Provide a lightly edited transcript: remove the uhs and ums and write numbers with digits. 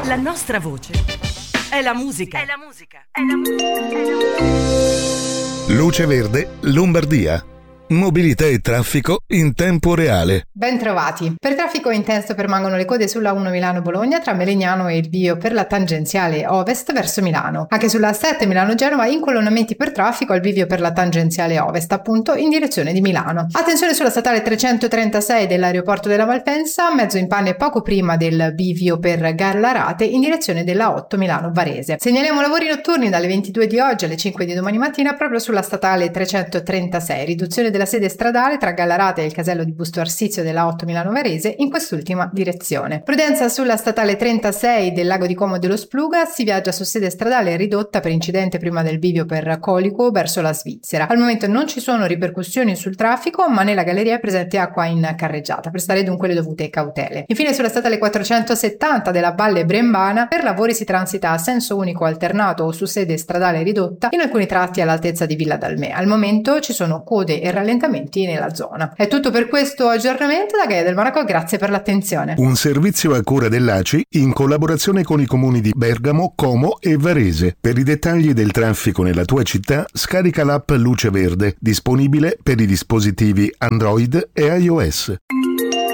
La nostra voce è la musica. È la musica. È la musica. Luce Verde, Lombardia. Mobilità e traffico in tempo reale. Ben trovati. Per traffico intenso permangono le code sulla 1 Milano-Bologna tra Melegnano e il bivio per la tangenziale ovest verso Milano. Anche sulla 7 Milano-Genova incolonnamenti per traffico al bivio per la tangenziale ovest, appunto in direzione di Milano. Attenzione sulla statale 336 dell'aeroporto della Malpensa, mezzo in panne poco prima del bivio per Gallarate in direzione della 8 Milano-Varese. Segnaliamo lavori notturni dalle 22 di oggi alle 5 di domani mattina proprio sulla statale 336, riduzione della sede stradale tra Gallarate e il casello di Busto Arsizio della 8 Milano Varese in quest'ultima direzione. Prudenza sulla statale 36 del Lago di Como dello Spluga, si viaggia su sede stradale ridotta per incidente prima del bivio per Colico verso la Svizzera. Al momento non ci sono ripercussioni sul traffico, ma nella galleria è presente acqua in carreggiata, prestare dunque le dovute cautele. Infine sulla statale 470 della Valle Brembana per lavori si transita a senso unico alternato o su sede stradale ridotta in alcuni tratti all'altezza di Villa Dalmè. Al momento ci sono code e rallentamenti nella zona. È tutto per questo aggiornamento da Gaia del Monaco, grazie per l'attenzione. Un servizio a cura dell'ACI in collaborazione con i comuni di Bergamo, Como e Varese. Per i dettagli del traffico nella tua città scarica l'app Luce Verde, disponibile per i dispositivi Android e iOS.